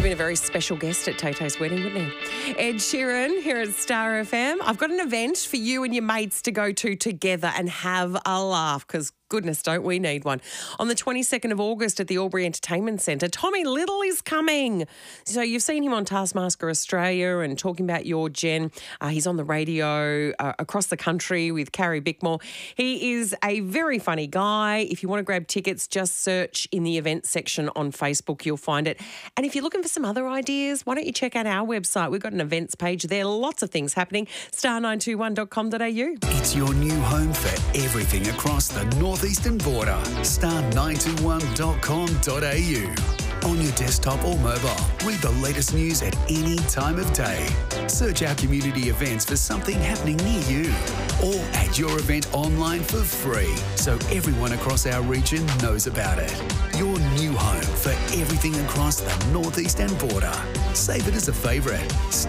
been a very special guest at Tay-Tay's wedding, wouldn't he? Ed Sheeran here at Star FM. I've got an event for you and your mates to go to together and have a laugh, because goodness, don't we need one. On the 22nd of August at the Albury Entertainment Centre, Tommy Little is coming. So you've seen him on Taskmaster Australia and talking about your gen. He's on the radio across the country with Carrie Bickmore. He is a very funny guy. If you want to grab tickets, just search in the events section on Facebook. You'll find it. And if you're looking for some other ideas, why don't you check out our website? We've got an events page there. Lots of things happening. star921.com.au. It's your new home for everything across the northeastern border. star921.com.au. On your desktop or mobile, read the latest news at any time of day. Search our community events for something happening near you. Or add your event online for free so everyone across our region knows about it. Your new home for everything across the northeastern border. Save it as a favourite.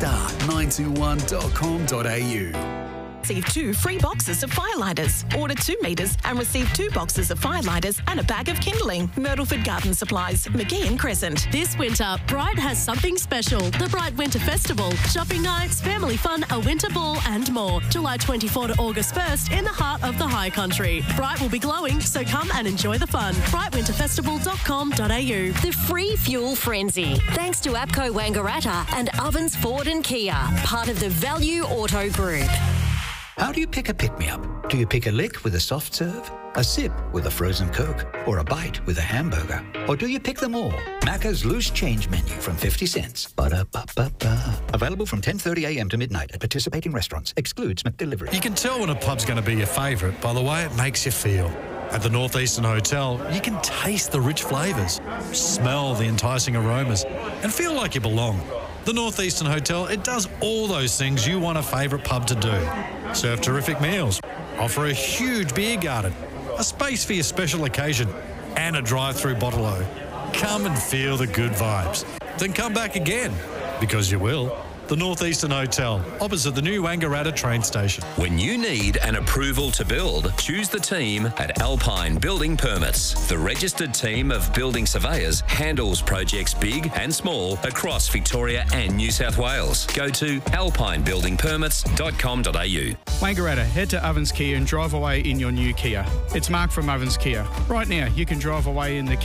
star921.com.au. Receive 2 free boxes of firelighters. Order 2 metres and receive 2 boxes of firelighters and a bag of kindling. Myrtleford Garden Supplies, McGeehan Crescent. This winter, Bright has something special. The Bright Winter Festival. Shopping nights, family fun, a winter ball and more. July 24 to August 1st in the heart of the High Country. Bright will be glowing, so come and enjoy the fun. brightwinterfestival.com.au. The free fuel frenzy. Thanks to APCO Wangaratta and Ovens Ford and Kia. Part of the Value Auto Group. How do you pick a pick-me-up? Do you pick a lick with a soft serve, a sip with a frozen Coke, or a bite with a hamburger? Or do you pick them all? Macca's Loose Change Menu from 50 cents. Ba-da-ba-ba-ba. Available from 10:30 a.m. to midnight at participating restaurants. Excludes McDelivery. You can tell when a pub's going to be your favourite by the way it makes you feel. At the Northeastern Hotel, you can taste the rich flavours, smell the enticing aromas, and feel like you belong. The Northeastern Hotel, it does all those things you want a favourite pub to do. Serve terrific meals, offer a huge beer garden, a space for your special occasion, and a drive-through bottle-o. Come and feel the good vibes. Then come back again, because you will. The Northeastern Hotel, opposite the new Wangaratta train station. When you need an approval to build, choose the team at Alpine Building Permits. The registered team of building surveyors handles projects big and small across Victoria and New South Wales. Go to alpinebuildingpermits.com.au. Wangaratta, head to Ovens Kia and drive away in your new Kia. It's Mark from Ovens Kia. Right now, you can drive away in the